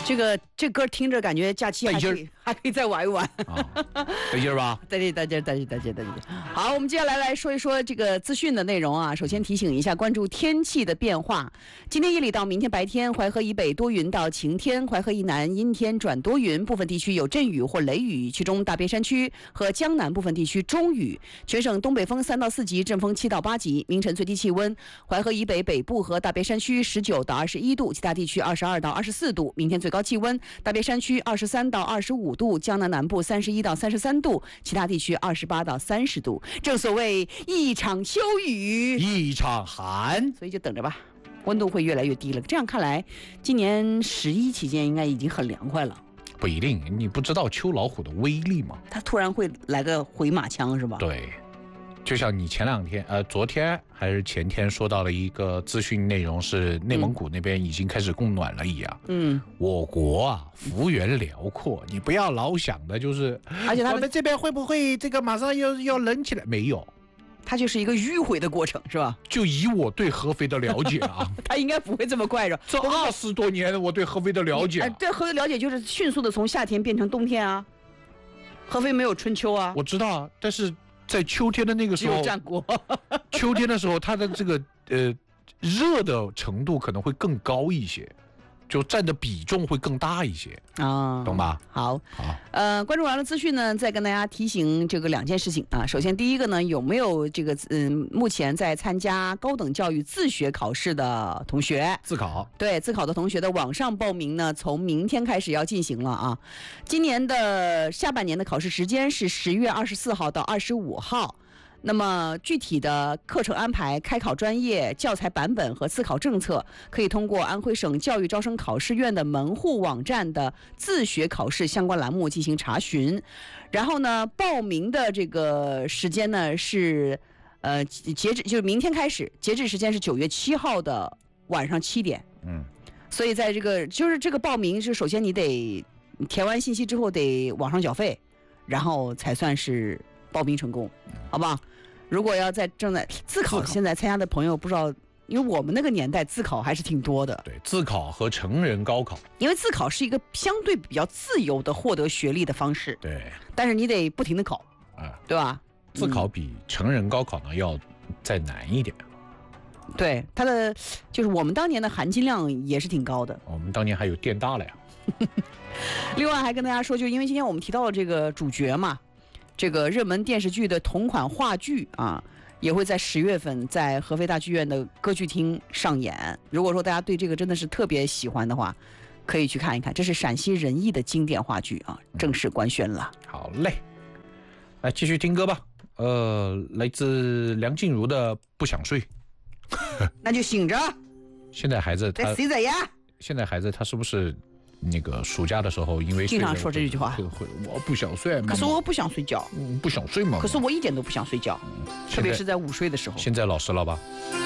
这歌听着感觉假期还可以再玩一玩， 得劲儿吧？ 得劲。好，我们接下来说一说这个资讯的内容啊。首先提醒一下，关注天气的变化。今天夜里到明天白天，淮河以北多云到晴天，淮河以南阴天转多云，部分地区有阵雨或雷雨，其中大别山区和江南部分地区中雨。全省东北风3到4级，阵风7到8级。明晨最低气温，淮河以北北部和大别山区19到21度，其他地区22到24度。明天最高气温，大别山区23到25度，江南南部31到33度，其他地区28到30度。正所谓一场秋雨一场寒， 所以就等着吧，温度会越来越低了。这样看来，今年11期间应该已经很凉快了。 不一定，你不知道秋老虎的威力吗？ 它突然会来个回马枪是吧？ 对。就像你前两天昨天还是前天说到了一个资讯内容，是内蒙古那边已经开始供暖了一样。我国啊幅员辽阔，你不要老想的就是，而且我们这边会不会这个马上要冷起来？没有， 它就是一个迂回的过程，是吧？ 就以我对合肥的了解啊， 它应该不会这么快，是吧？ 这20多年我对合肥的了解， 对合肥了解就是迅速的从夏天变成冬天啊。合肥没有春秋啊， 我知道啊，但是。在秋天的那个时候， 只有战国。 秋天的时候，它的这个热的程度可能会更高一些，就占的比重会更大一些啊，懂吧？ 好，关注完了资讯呢，再跟大家提醒这个2件事情啊。首先，第一个呢，有没有这个目前在参加高等教育自学考试的同学？ 自考， 对，自考的同学的网上报名呢，从明天开始要进行了啊。今年的下半年的考试时间是10月24号到25号。那么具体的课程安排、开考专业、教材版本和自考政策，可以通过安徽省教育招生考试院的门户网站的自学考试相关栏目进行查询。然后呢，报名的这个时间呢是截止就是明天开始，截止时间是9月7号的晚上7点。所以在这个报名是首先你得填完信息之后得网上缴费，然后才算是报名成功，好不好？如果要正在自考，现在参加的朋友不知道，因为我们那个年代自考还是挺多的。 对，自考和成人高考， 因为自考是一个相对比较自由的获得学历的方式。 对， 但是你得不停的考，对吧？ 自考比成人高考呢要再难一点。 对，它的就是我们当年的含金量也是挺高的。 我们当年还有电大了呀。 另外还跟大家说，就因为今天我们提到了这个主角嘛。这个热门电视剧的同款话剧啊，也会在10月份在合肥大剧院的歌剧厅上演。如果说大家对这个真的是特别喜欢的话，可以去看一看。这是陕西人艺的经典话剧啊，正式官宣了。 好嘞，来继续听歌吧。来自梁静茹的《不想睡》。 那就醒着。 现在孩子他谁在呀？ 现在孩子他是不是？那个暑假的时候，因为经常说这句话， 我不想睡。 可是我不想睡觉， 不想睡嘛。 可是我一点都不想睡觉，特别是在午睡的时候。 现在老实了吧？